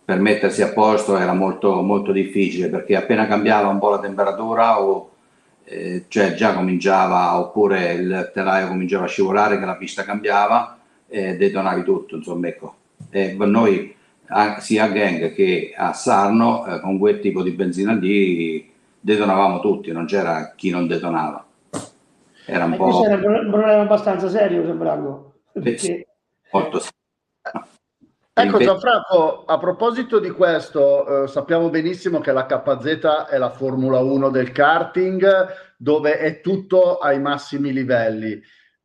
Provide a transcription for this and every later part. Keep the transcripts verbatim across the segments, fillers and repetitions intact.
per mettersi a posto era molto, molto difficile, perché appena cambiava un po' la temperatura o eh, cioè già cominciava, oppure il telaio cominciava a scivolare, che la pista cambiava e detonavi tutto, insomma, ecco. E per noi sia a Genk che a Sarno eh, con quel tipo di benzina lì detonavamo tutti, non c'era chi non detonava. Era un e po'... questo era un problema abbastanza serio, Gianfranco, perché... molto Ecco Gianfranco, a proposito di questo, eh, sappiamo benissimo che la K Z è la Formula uno del karting, dove è tutto ai massimi livelli.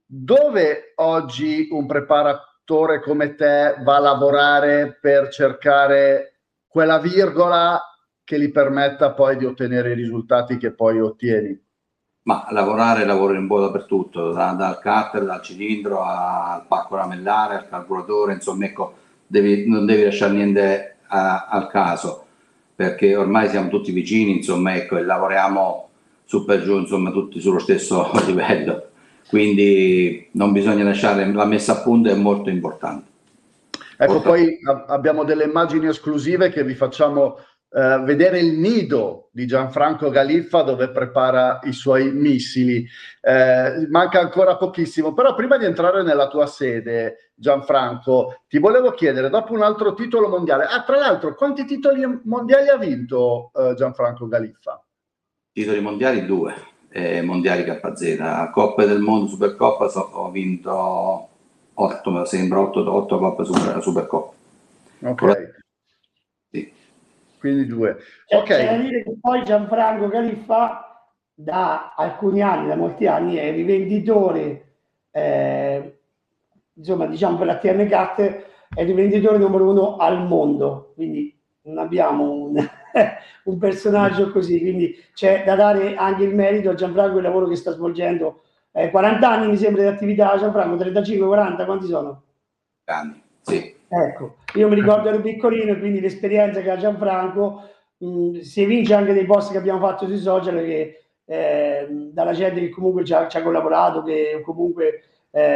Dove oggi un preparatore come te va a lavorare per cercare quella virgola che gli permetta poi di ottenere i risultati che poi ottieni? Ma lavorare lavoro un po' dappertutto, da, dal cutter, dal cilindro al pacco lamellare, al carburatore, insomma, ecco, devi, non devi lasciare niente a, al caso, perché ormai siamo tutti vicini, insomma, ecco, e lavoriamo su per giù, insomma, tutti sullo stesso livello, quindi non bisogna lasciare, la messa a punto è molto importante. Ecco, poi abbiamo delle immagini esclusive che vi facciamo Uh, vedere il nido di Gianfranco Galiffa dove prepara i suoi missili. Uh, manca ancora pochissimo, però prima di entrare nella tua sede, Gianfranco, ti volevo chiedere, dopo un altro titolo mondiale, ah, tra l'altro, quanti titoli mondiali ha vinto uh, Gianfranco Galiffa? Titoli mondiali due, eh, mondiali K Z, Coppe del Mondo, Supercoppa, so, ho vinto otto, mi sembra, otto Coppe Super, Supercoppa. Ok. Sì. Quindi due. C'è, ok. C'è da dire che poi Gianfranco Galiffa da alcuni anni, da molti anni, è rivenditore, eh, insomma, diciamo per la T M Cat, è il rivenditore numero uno al mondo, quindi non abbiamo un, un personaggio così, quindi c'è da dare anche il merito a Gianfranco il lavoro che sta svolgendo. Eh, quaranta anni mi sembra di attività, Gianfranco, trentacinque quaranta, quanti sono? Anni, sì. Ecco, io mi ricordo ero piccolino, quindi l'esperienza che ha Gianfranco, mh, si evince anche dei post che abbiamo fatto sui social, che eh, dalla gente che comunque ci ha, ci ha collaborato, che comunque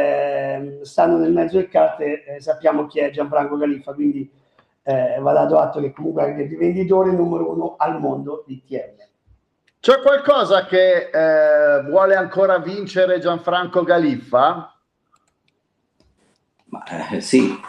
eh, stanno nel mezzo del kart, eh, sappiamo chi è Gianfranco Galiffa, quindi eh, va dato atto che comunque è il rivenditore numero uno al mondo di T M. C'è qualcosa che eh, vuole ancora vincere Gianfranco Galiffa? Ma eh, sì,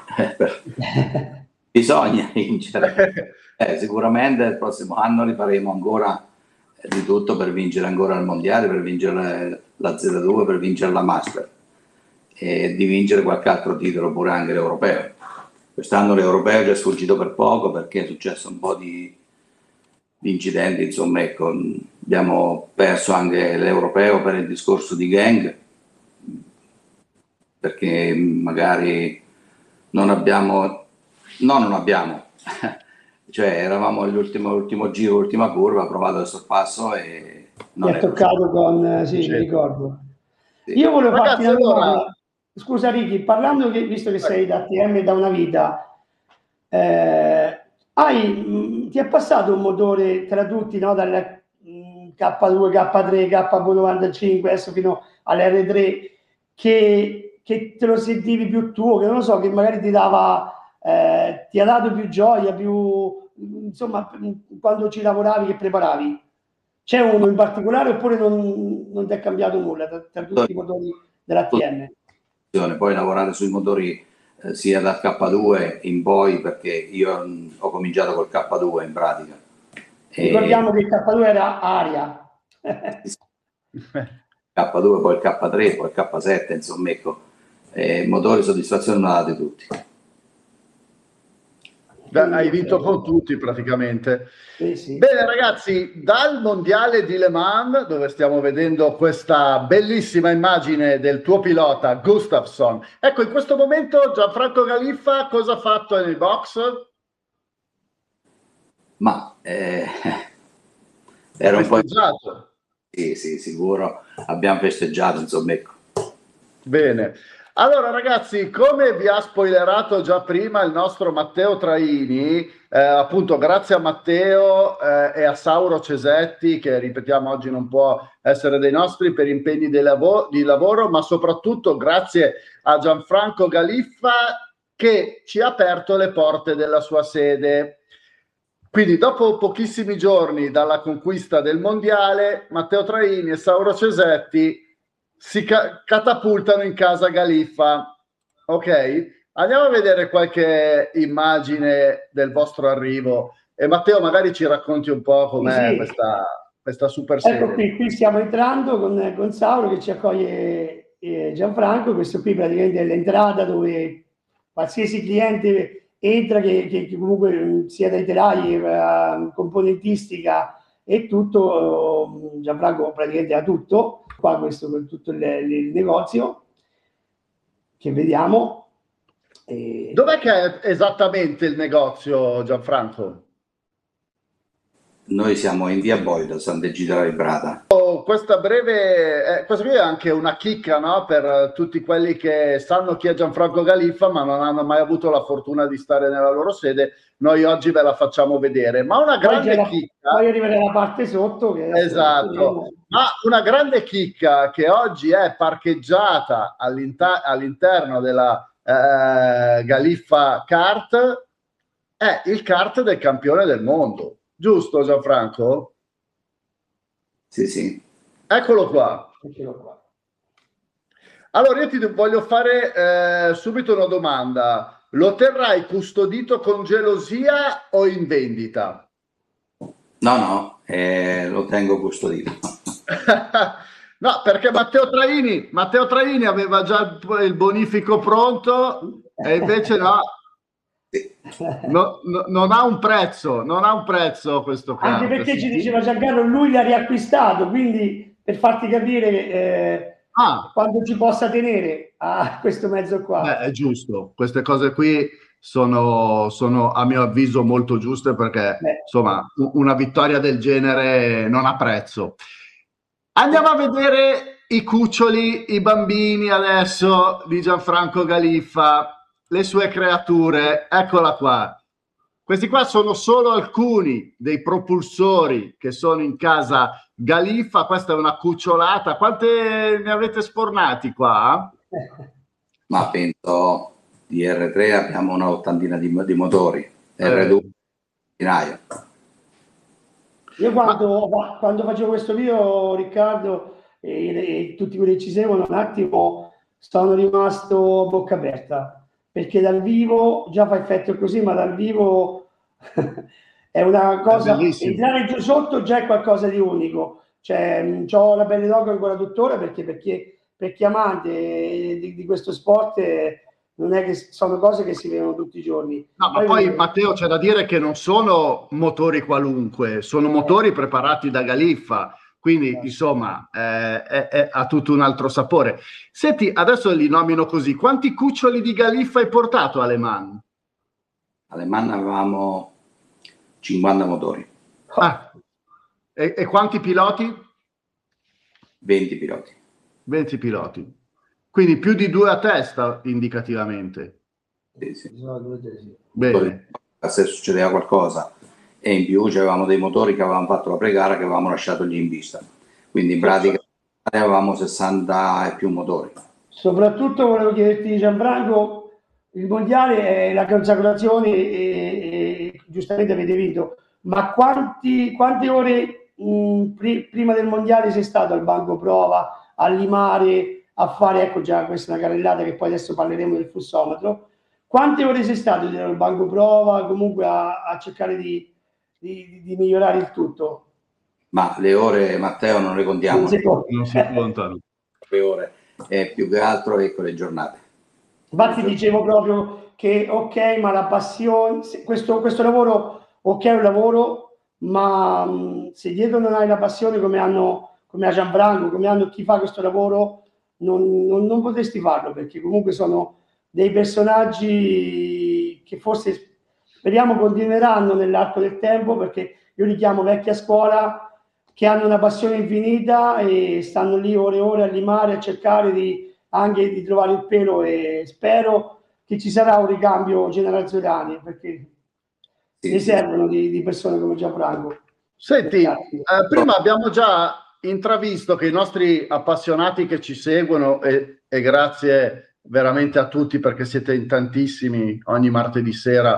bisogna vincere. Eh, sicuramente il prossimo anno rifaremo ancora eh, di tutto per vincere ancora il mondiale, per vincere la Z due, per vincere la Master e di vincere qualche altro titolo, pure anche l'europeo. Quest'anno l'europeo ci è sfuggito per poco perché è successo un po' di, di incidenti, insomma, ecco, abbiamo perso anche l'europeo per il discorso di Genk, perché magari non abbiamo, no non abbiamo, cioè eravamo all'ultimo ultimo giro, ultima curva, provato il sorpasso e non mi ha toccato con, sì, mi ricordo. Sì. Io volevo farti una domanda, allora... scusa Ricky, parlando che, visto che sei da T M da una vita, eh, hai, mh, ti è passato un motore tra tutti, no? Dal K due, K tre, K V novantacinque, adesso fino all'R tre, che che te lo sentivi più tuo, che non lo so, che magari ti dava, eh, ti ha dato più gioia, più, insomma, quando ci lavoravi, che preparavi? C'è uno in particolare oppure non, non ti è cambiato nulla tra, tra tutti i motori della T M? Poi lavorare sui motori eh, sia dal K due in poi, perché io mh, ho cominciato col K due in pratica. Ricordiamo e... che il K due era aria. K due, poi il K tre, poi il K sette, insomma, ecco. Eh, motori soddisfazione non la date tutti. Beh, hai vinto con tutti praticamente. Sì, sì. Bene ragazzi, dal mondiale di Le Mans, dove stiamo vedendo questa bellissima immagine del tuo pilota Gustafsson, ecco, in questo momento Gianfranco Galiffa cosa ha fatto nel box? Ma eh, era un po'... Sì, sì, sicuro, abbiamo festeggiato, insomma, ecco. Bene. Allora ragazzi, come vi ha spoilerato già prima il nostro Matteo Traini, eh, appunto grazie a Matteo eh, e a Sauro Cesetti, che ripetiamo oggi non può essere dei nostri per impegni di, lav- di lavoro, ma soprattutto grazie a Gianfranco Galiffa, che ci ha aperto le porte della sua sede. Quindi dopo pochissimi giorni dalla conquista del mondiale, Matteo Traini e Sauro Cesetti si ca- catapultano in casa Galiffa. Ok? Andiamo a vedere qualche immagine del vostro arrivo e Matteo magari ci racconti un po' com'è sì, sì. questa, questa super sede. Ecco qui, qui stiamo entrando con, con Sauro che ci accoglie eh, Gianfranco. Questo qui praticamente è l'entrata dove qualsiasi cliente entra che, che, che comunque sia dai telai, eh, componentistica e tutto. eh, Gianfranco praticamente ha tutto qua, questo per tutto il, il negozio che vediamo. E... Dov'è che è esattamente il negozio, Gianfranco? Noi siamo in via Boido, Sant'Egidio Librata. Oh, questa breve, eh, questa qui è anche una chicca, no? Per tutti quelli che sanno chi è Gianfranco Galiffa ma non hanno mai avuto la fortuna di stare nella loro sede. Noi oggi ve la facciamo vedere, ma una grande poi chicca. Poi arriverà la parte sotto. Che esatto, ma una grande chicca che oggi è parcheggiata all'inter- all'interno della eh, Galiffa Kart è il kart del campione del mondo. Giusto, Gianfranco? Sì, sì. Eccolo qua. Eccolo qua. Allora, io ti voglio fare eh, subito una domanda. Lo terrai custodito con gelosia o in vendita? No, no, eh, lo tengo custodito. No, perché Matteo Traini, Matteo Traini aveva già il bonifico pronto e invece no. No, no, non ha un prezzo, non ha un prezzo questo kart. Anche perché ci diceva Giancarlo, lui l'ha riacquistato, quindi per farti capire eh, ah. quando ci possa tenere a questo mezzo qua. Beh, è giusto, queste cose qui sono, sono a mio avviso molto giuste perché Beh. insomma una vittoria del genere non ha prezzo. Andiamo a vedere i cuccioli, i bambini adesso di Gianfranco Galiffa, le sue creature, eccola qua. Questi qua sono solo alcuni dei propulsori che sono in casa Galiffa. Questa è una cucciolata. Quante ne avete sfornati qua? Ma penso di R tre abbiamo una ottantina di, di motori, R due centinaio. Io quando, Ma... quando facevo questo video, Riccardo e, e tutti quelli che ci seguono, un attimo sono rimasto a bocca aperta. Perché dal vivo già fa effetto così, ma dal vivo è una cosa, è entrare giù sotto già è qualcosa di unico. Cioè, ho la pelle d'oca ancora tuttora perché, perché per chi è amante di, di questo sport eh, non è che sono cose che si vedono tutti i giorni. No, ma poi, poi Matteo, c'è da dire che non sono motori qualunque, sono motori preparati da Galiffa. Quindi, eh. insomma, eh, è, è, ha tutto un altro sapore. Senti, adesso li nomino così. Quanti cuccioli di Galiffa hai portato alle Man? Alle Man avevamo cinquanta motori. Ah. E, e quanti piloti? venti piloti. venti piloti. Quindi più di due a testa, indicativamente. Sì, sì. Bene. Se succedeva qualcosa. E in più avevamo dei motori che avevamo fatto la pre-gara che avevamo lasciato lì in pista, quindi in pratica avevamo sessanta e più motori. Soprattutto volevo chiederti, Gianfranco, il mondiale è la consacrazione e, e giustamente avete vinto, ma quanti, quante ore mh, pri, prima del mondiale sei stato al banco prova, a limare, a fare, ecco già questa è una carrellata che poi adesso parleremo del flussometro, quante ore sei stato al banco prova comunque a, a cercare di Di, di migliorare il tutto? Ma le ore, Matteo, non le contiamo. Non si, non si contano. Le ore, è più che altro ecco le giornate. Infatti dicevo proprio che ok, ma la passione, questo, questo lavoro, ok è un lavoro, ma mh, se dietro non hai la passione come hanno, come ha Gianfranco, come hanno chi fa questo lavoro, non, non, non potresti farlo, perché comunque sono dei personaggi che forse speriamo continueranno nell'arco del tempo, perché io li chiamo vecchia scuola, che hanno una passione infinita e stanno lì ore e ore a limare, a cercare di, anche di trovare il pelo, e spero che ci sarà un ricambio generazionale, perché sì, ne servono di, di persone come Gianfranco. Senti, eh, prima abbiamo già intravisto che i nostri appassionati che ci seguono, e, e grazie veramente a tutti perché siete in tantissimi ogni martedì sera